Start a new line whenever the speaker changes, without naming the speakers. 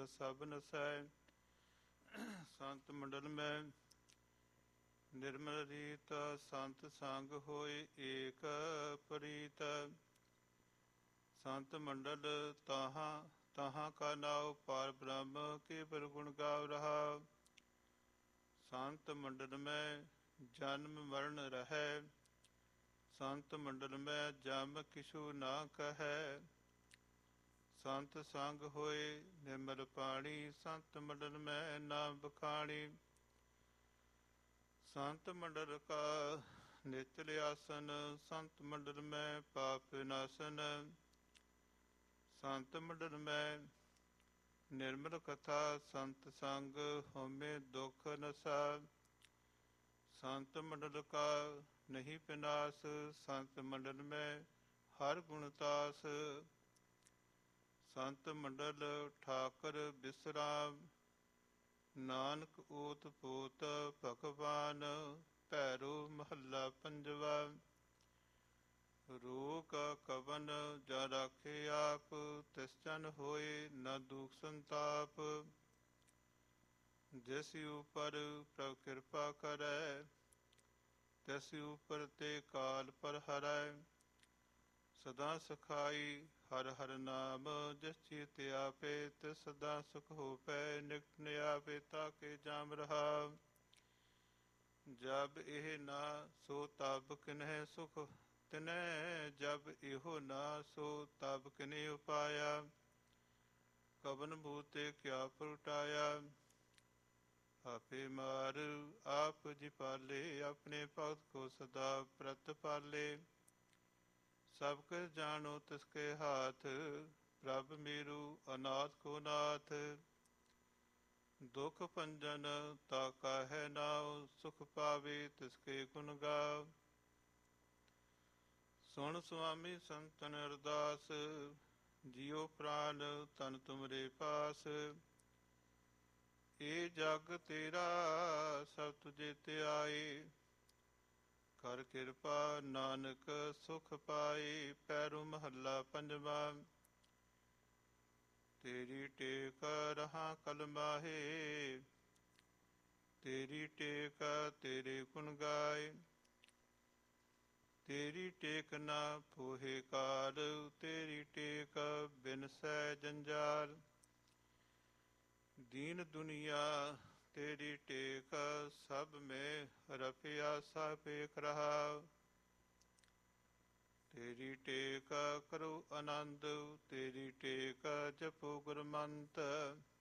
ਸਭ ਨਸੈ। ਸੰਤ ਮੰਡਲ ਮੈਂ ਨਿਰਮਲ ਰੀਤ, ਸੰਤ ਸੰਗ ਹੋਏ ਏਕ ਪ੍ਰੀਤ। ਸੰਤ ਮੰਡਲ ਤਾਹਾਂ ਤਾਹਾਂ ਕਾ ਨਾਉ, ਪਾਰ ਬ੍ਰਹਮ ਕੇ ਪ੍ਰਗੁਣ ਗਾਵ ਰਹਾ। ਸੰਤ ਮੰਡਲ ਮੈਂ ਜਨਮ ਮਰਨ ਰਹੈ, ਸੰਤ ਮੰਡਲ ਮੈਂ ਜਮ ਕਿਛੂ ਨਾ ਕਹੈ। ਸੰਤ ਸੰਗ ਹੋਏ ਨਿਰਮਲ ਪਾਣੀ, ਸੰਤ ਮੰਡਲ ਮੈਂ ਨਾਮ ਬਖਾਣੀ। ਸੰਤ ਮੰਡਲ ਕਾ ਨਿਤਲ ਆਸਨ, ਸੰਤ ਮੰਡਲ ਮੈਂ ਪਾਪ ਵਿਨਾਸਨ। ਸੰਤ ਮੰਡਲ ਮੈਂ ਨਿਰਮਲ ਕਥਾ, ਸੰਤ ਸੰਗ ਹਉਮੈ ਦੁਖ ਨਸਾ। ਸੰਤ ਮੰਡਲ ਕਾ ਨਹੀਂ ਪਿਨਾਸ, ਸੰਤ ਮੰਡਲ ਮੈਂ ਹਰ ਗੁਣ ਤਾਸ। ਸੰਤ ਮੰਡਲ ਠਾਕਰ ਬਿਸਰਾਮ, ਨਾਨਕ ਓਤ ਪੋਤ ਭਗਵਾਨ। ਭੈਰੋ ਮਹੱਲਾ ਪੰਜਵਾ। ਰੋਗ ਕਵਨ ਜਾ ਰਾਖੇ ਆਪ, ਤਿਸ ਜਨ ਹੋਏ ਨਾ ਦੁਖ ਸੰਤਾਪ। ਜਿਸ ਉਪਰ ਪ੍ਰਭ ਕਿਰਪਾ ਕਰੈ, ਤਿਸ ਉਪਰ ਤੇ ਕਾਲ ਪਰ ਹਰੈ। ਸਦਾ ਸਖਾਈ ਹਰ ਹਰ ਨਾਮ, ਜਿਸ ਚੀਤ ਆਪੇ ਤਿਸ ਸਦਾ ਸੁਖ ਹੋਪੈ। ਨਿਕਟ ਨਿਆਪੇ ਤਾਕੇ ਜਾਮ ਰਹਾ, ਜਬ ਇਹ ਨਾ ਸੋ ਤਬ ਕਿਨਹਿ ਸੁਖ ਤਿਨੈ। ਜਬ ਇਹੋ ਨਾ ਸੋ ਤਬ ਕਿਨਹਿ ਉਪਾਇਆ, ਕਵਨ ਬੂਤੇ ਕਿਆ ਪ੍ਰਗਟਾਇਆ। ਆਪੇ ਮਾਰ ਆਪ ਜੀ ਪਾਲੇ, ਆਪਣੇ ਭਗਤ ਕੋ ਸਦਾ ਪ੍ਰਤਪਾਲੇ। ਸਭ ਕੁਝ ਜਾਣੋ ਤਿਸਕੇ ਹਾਥ, ਪ੍ਰਭ ਮੇਰੂ ਅਨਾਥ ਕੋ ਨਾਥ। ਦੁਖ ਭੰਜਨ ਤਾ ਕਾਹੈ ਨਾਉ, ਸੁਖ ਪਾਵੇ ਤਿਸਕੇ ਗੁਣ ਗਾਵ। ਸੁਣ ਸੁਆਮੀ ਸੰਤਨ ਅਰਦਾਸ, ਜਿਉ ਪ੍ਰਾਨ ਤਨ ਤੁਮਰੇ ਪਾਸ। ਏ ਜਗ ਤੇਰਾ ਸਭ ਤੁਝੇ ਧਿਆਏ, ਕਰ ਕਿਰਪਾ ਨਾਨਕ ਸੁਖ ਪਾਏ। ਪੈਰੋ ਮਹੱਲਾ ਪੰਜਵਾ। ਤੇਰੀ ਟੇਕ ਰਹਾ ਕਲ ਮਾਹੇ, ਤੇਰੀ ਟੇਕ ਤੇਰੇ ਗੁਣ ਗਾਏ। ਤੇਰੀ ਟੇਕ ਨਾ ਪੋਹੇ ਕਾਲ, ਤੇਰੀ ਟੇਕ ਬਿਨਸੈ ਜੰਜਾਲ। ਦੀਨ ਦੁਨੀਆ ਤੇਰੀ ਟੇਕ, ਸਭ ਮੈਂ ਰਪਿਆ ਸਾਪੇਖ ਰਹਾ। ਤੇਰੀ ਟੇਕ ਕਰੋ ਆਨੰਦ, ਤੇਰੀ ਟੇਕ ਜਪੋ ਗੁਰਮੰਤ।